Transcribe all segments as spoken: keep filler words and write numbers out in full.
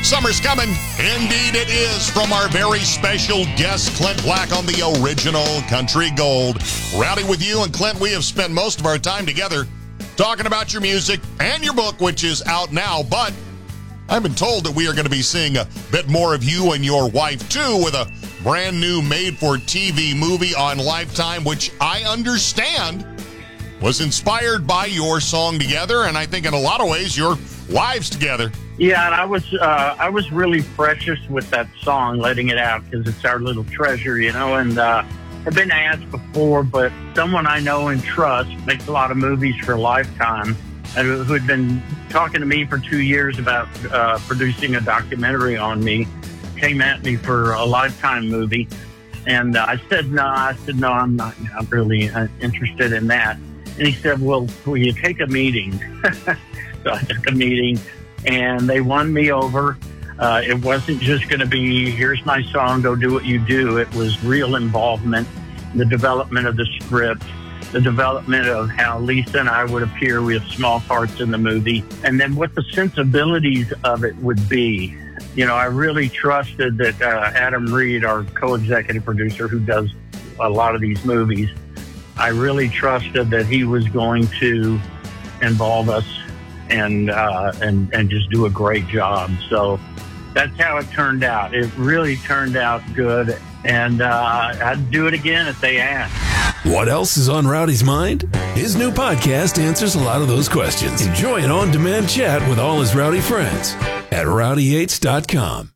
Summer's coming. Indeed it is, from our very special guest, Clint Black, on the original Country Gold. Rowdy with you, and Clint, we have spent most of our time together talking about your music and your book, which is out now, but I've been told that we are going to be seeing a bit more of you and your wife, too, with a brand new made-for-T V movie on Lifetime, which I understand was inspired by your song Together, and I think in a lot of ways your lives together. Yeah, and I was uh, I was really precious with that song, letting it out, because it's our little treasure, you know. And uh, I've been asked before, but someone I know and trust makes a lot of movies for Lifetime, and who had been talking to me for two years about uh, producing a documentary on me, came at me for a Lifetime movie. And uh, I said, no, I said, no, I'm not, I'm really uh, interested in that. And he said, well, will you take a meeting? So I took a meeting, and they won me over. Uh, it wasn't just going to be, here's my song, go do what you do. It was real involvement, the development of the script, the development of how Lisa and I would appear. We have small parts in the movie. And then what the sensibilities of it would be. You know, I really trusted that uh, Adam Reed, our co-executive producer who does a lot of these movies, I really trusted that he was going to involve us and uh, and and just do a great job. So that's how it turned out. It really turned out good, and uh, I'd do it again if they asked. What else is on Rowdy's mind? His new podcast answers a lot of those questions. Enjoy an on-demand chat with all his rowdy friends at rowdy yates dot com.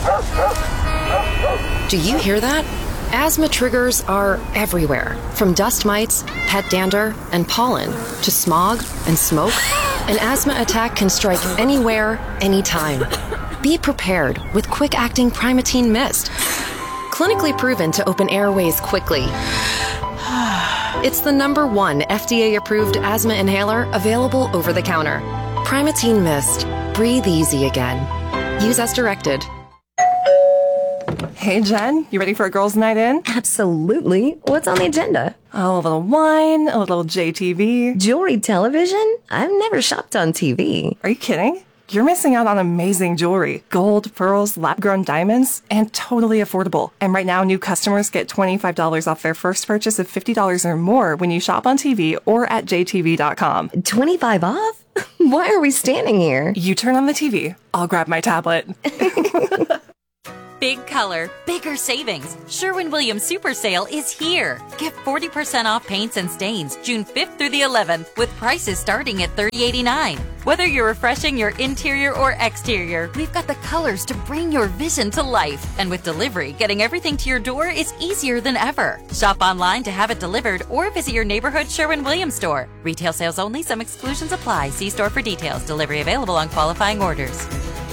Do you hear that? Asthma triggers are everywhere, from dust mites, pet dander, and pollen, to smog and smoke. An asthma attack can strike anywhere, anytime. Be prepared with quick-acting Primatene Mist. Clinically proven to open airways quickly. It's the number one F D A-approved asthma inhaler available over the counter. Primatene Mist. Breathe easy again. Use as directed. Hey, Jen, you ready for a girls' night in? Absolutely. What's on the agenda? Oh, a little wine, a little J T V. Jewelry television? I've never shopped on T V. Are you kidding? You're missing out on amazing jewelry. Gold, pearls, lab-grown diamonds, and totally affordable. And right now, new customers get twenty-five dollars off their first purchase of fifty dollars or more when you shop on T V or at j t v dot com. twenty-five off? Why are we standing here? You turn on the T V. I'll grab my tablet. Big color, bigger savings. Sherwin-Williams Super Sale is here. Get forty percent off paints and stains June fifth through the eleventh with prices starting at thirty eighty-nine. Whether you're refreshing your interior or exterior, we've got the colors to bring your vision to life. And with delivery, getting everything to your door is easier than ever. Shop online to have it delivered or visit your neighborhood Sherwin-Williams store. Retail sales only. Some exclusions apply. See store for details. Delivery available on qualifying orders.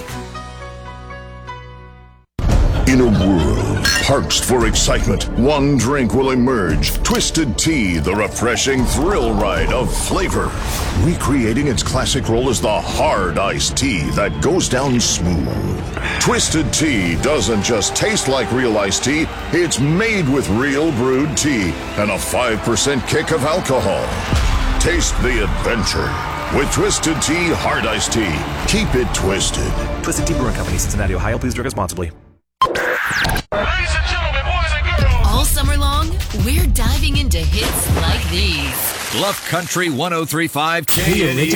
In a world parched for excitement, one drink will emerge. Twisted Tea, the refreshing thrill ride of flavor. Recreating its classic role as the hard iced tea that goes down smooth. Twisted Tea doesn't just taste like real iced tea, it's made with real brewed tea and a five percent kick of alcohol. Taste the adventure with Twisted Tea Hard Iced Tea. Keep it twisted. Twisted Tea Brewing Company, Cincinnati, Ohio. Please drink responsibly. Ladies and gentlemen, boys and girls. All summer long, we're diving into hits like these. Bluff Country one oh three point five K N E